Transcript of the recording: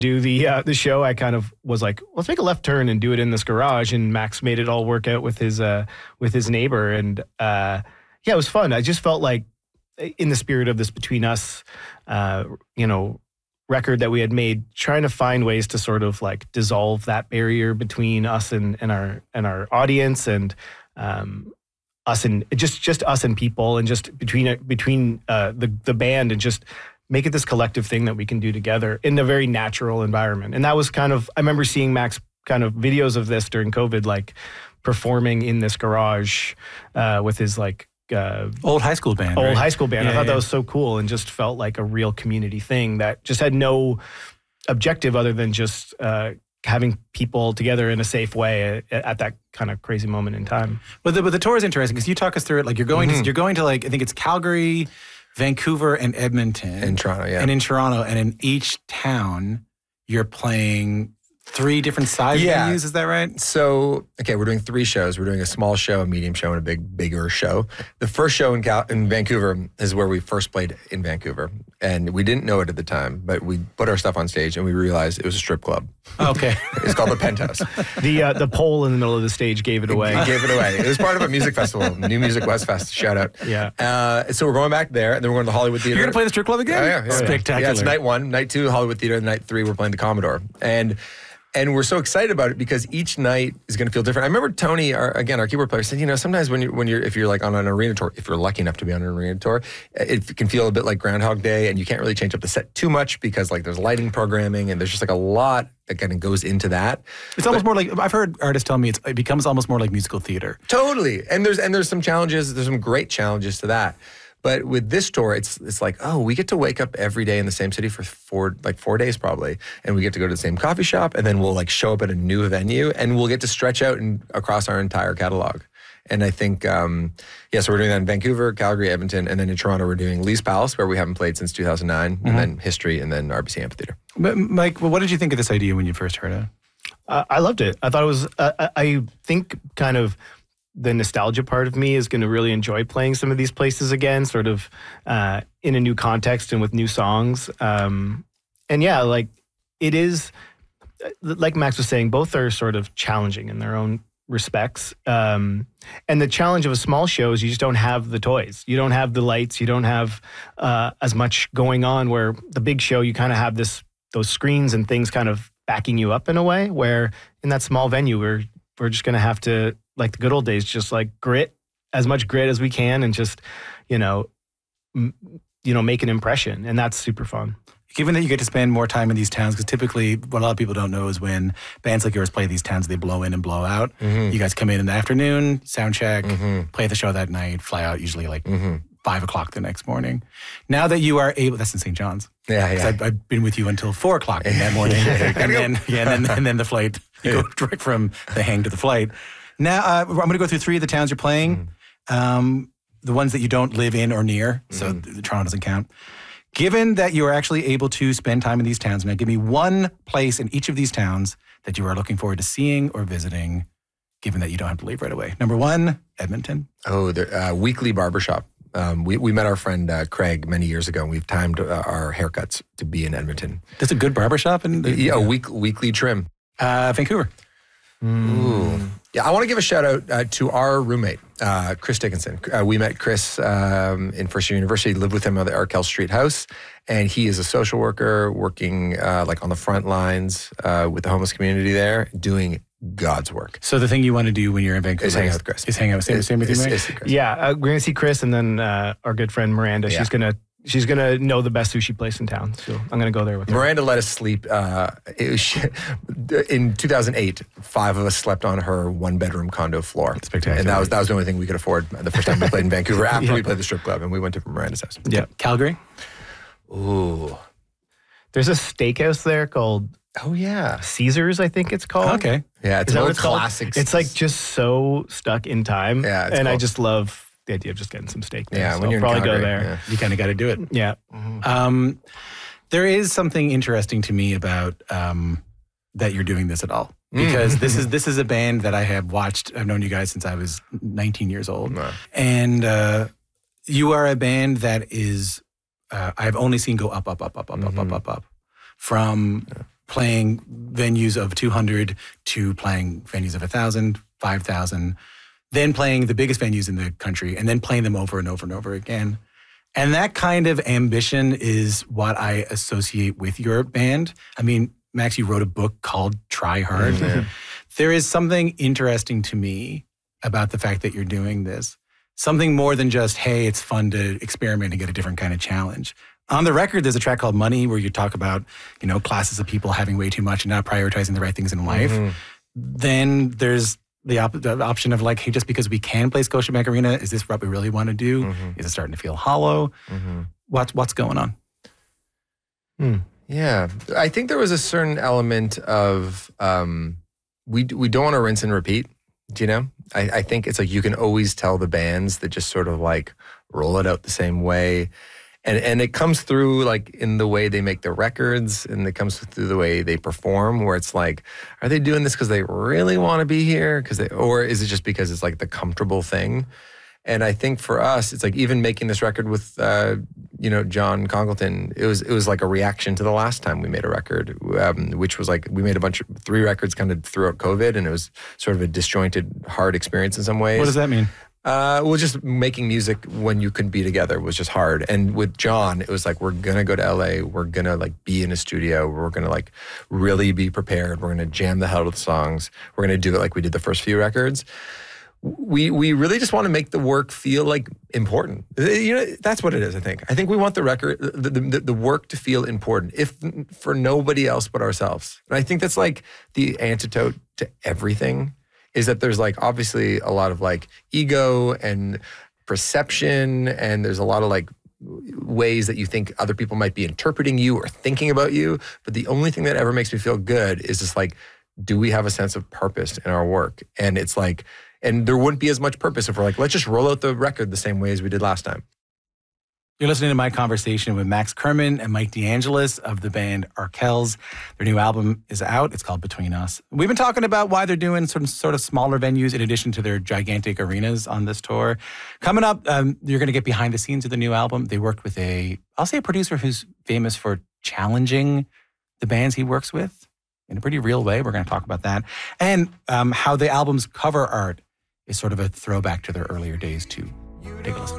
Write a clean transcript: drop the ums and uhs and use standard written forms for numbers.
do the show, I kind of was like, let's make a left turn and do it in this garage. And Max made it all work out with his neighbor. And yeah, it was fun. I just felt like in the spirit of this Between Us, record that we had made, trying to find ways to sort of like dissolve that barrier between us and our audience, and us and just us and people, and just between the band, and just make it this collective thing that we can do together in a very natural environment. And that was kind of, I remember seeing Max kind of videos of this during COVID, like performing in this garage with his like old high school band. High school band. I thought that was so cool, and just felt like a real community thing that just had no objective other than just having people together in a safe way at that kind of crazy moment in time. But the tour is interesting because you talk us through it. Like you're going to like, I think it's Calgary, Vancouver, and Edmonton. In Toronto, yeah. And in Toronto, and in each town, you're playing 3 different size venues, is that right? So, okay, we're doing 3 shows. We're doing a small show, a medium show, and a bigger show. The first show in Vancouver is where we first played in Vancouver. And we didn't know it at the time, but we put our stuff on stage and we realized it was a strip club. Okay. It's called the Penthouse. The pole in the middle of the stage gave it away. It gave it away. It was part of a music festival, New Music West Fest, shout out. Yeah. So we're going back there, and then we're going to the Hollywood Theater. You're going to play the strip club again? Yeah. Spectacular. Yeah, it's night 1, night 2, Hollywood Theater, and night 3, we're playing the Commodore. And we're so excited about it because each night is going to feel different. I remember Tony, our keyboard player, said, sometimes if you're like on an arena tour, if you're lucky enough to be on an arena tour, it can feel a bit like Groundhog Day, and you can't really change up the set too much because like there's lighting programming and there's just like a lot that kind of goes into that. It's almost more like, I've heard artists tell me it becomes almost more like musical theater. Totally. And there's some challenges. There's some great challenges to that. But with this tour, it's like, we get to wake up every day in the same city for 4 days probably, and we get to go to the same coffee shop, and then we'll like show up at a new venue, and we'll get to stretch out across our entire catalog. And I think, so we're doing that in Vancouver, Calgary, Edmonton, and then in Toronto we're doing Lee's Palace, where we haven't played since 2009, and then History, and then RBC Amphitheater. But Mike, what did you think of this idea when you first heard it? I loved it. I thought it was, I think kind of, the nostalgia part of me is going to really enjoy playing some of these places again, sort of in a new context and with new songs. And yeah, like it is, like Max was saying, both are sort of challenging in their own respects. And the challenge of a small show is you just don't have the toys. You don't have the lights. You don't have as much going on, where the big show, you kind of have those screens and things kind of backing you up in a way, where in that small venue, we're just going to have to, like the good old days, just like as much grit as we can, and just, make an impression. And that's super fun. Given that you get to spend more time in these towns, because typically what a lot of people don't know is when bands like yours play these towns, they blow in and blow out. You guys come in the afternoon, sound check, play the show that night, fly out usually like 5 o'clock the next morning. Now that you are able, that's in St. John's. Yeah. I've been with you until 4 o'clock in that morning. and then the flight, you go direct from the hang to the flight. Now, I'm going to go through 3 of the towns you're playing, the ones that you don't live in or near, so Toronto doesn't count. Given that you are actually able to spend time in these towns, now give me one place in each of these towns that you are looking forward to seeing or visiting, given that you don't have to leave right away. Number 1, Edmonton. Weekly Barbershop. We met our friend Craig many years ago, and we've timed our haircuts to be in Edmonton. That's a good barbershop? Weekly trim. Vancouver. Ooh. Yeah, I want to give a shout out to our roommate, Chris Dickinson. We met Chris in first year university, lived with him at the Arkell Street House, and he is a social worker working like on the front lines with the homeless community there, doing God's work. So the thing you want to do when you're in Vancouver is hang out with Chris. Is hang out same with you, Mike? Yeah, we're going to see Chris, and then our good friend Miranda. Yeah. She's gonna know the best sushi place in town, so I'm gonna go there with her. Miranda let us sleep. In 2008, 5 of us slept on her 1-bedroom condo floor. Spectacular. And that was the only thing we could afford the first time we played in Vancouver after we played the strip club, and we went to Miranda's house. Yeah. Calgary? Ooh. There's a steakhouse there called Caesars, I think it's called. Okay. Yeah, it's old classics. It's like just so stuck in time. Yeah, and I just love the idea of just getting some steak there. Yeah, so when you're I'll probably Calgary, go there. You kind of got to do it. Yeah. There is something interesting to me about that you're doing this at all. Because this is a band that I have watched. I've known you guys since I was 19 years old. And you are a band that is, I've only seen go up. From playing venues of 200 to playing venues of 1,000, 5,000, then playing the biggest venues in the country, and then playing them over and over and over again. And that kind of ambition is what I associate with your band. I mean, Max, you wrote a book called Try Hard. Yeah. There is something interesting to me about the fact that you're doing this. Something more than just, hey, it's fun to experiment and get a different kind of challenge. On the record, there's a track called Money where you talk about, classes of people having way too much and not prioritizing the right things in life. Mm-hmm. Then there's the option of like, hey, just because we can play Scotiabank Arena, is this what we really want to do? Mm-hmm. Is it starting to feel hollow? Mm-hmm. What's going on? Yeah, I think there was a certain element of we don't want to rinse and repeat. Do you know? I think it's like you can always tell the bands that just sort of like roll it out the same way. And it comes through like in the way they make the records, and it comes through the way they perform, where it's like, are they doing this because they really want to be here? Or is it just because it's like the comfortable thing? And I think for us, it's like even making this record with, John Congleton, it was like a reaction to the last time we made a record, which was like, we made 3 records kind of throughout COVID, and it was sort of a disjointed, hard experience in some ways. What does that mean? Well, just making music when you couldn't be together was just hard. And with John, it was like, we're going to go to LA. We're going to like be in a studio. We're going to like really be prepared. We're going to jam the hell out of the songs. We're going to do it like we did the first few records. We really just want to make the work feel like important. That's what it is, I think. I think we want the record, the work to feel important, if for nobody else but ourselves. And I think that's like the antidote to everything. Is that there's like obviously a lot of like ego and perception, and there's a lot of like ways that you think other people might be interpreting you or thinking about you. But the only thing that ever makes me feel good is just like, do we have a sense of purpose in our work? And it's like, and there wouldn't be as much purpose if we're like, let's just roll out the record the same way as we did last time. You're listening to my conversation with Max Kerman and Mike DeAngelis of the band Arkells. Their new album is out. It's called Between Us. We've been talking about why they're doing sort of smaller venues in addition to their gigantic arenas on this tour. Coming up, you're going to get behind the scenes of the new album. They worked with a producer who's famous for challenging the bands he works with in a pretty real way. We're going to talk about that. And how the album's cover art is sort of a throwback to their earlier days too. Take a listen.